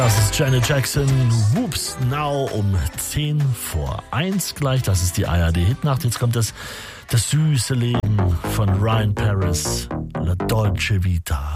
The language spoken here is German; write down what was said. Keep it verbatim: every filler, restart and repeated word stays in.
Das ist Janet Jackson, Whoops Now um zehn vor eins gleich. Das ist die A R D-Hitnacht. Jetzt kommt das, das süße Leben von Ryan Paris, La Dolce Vita.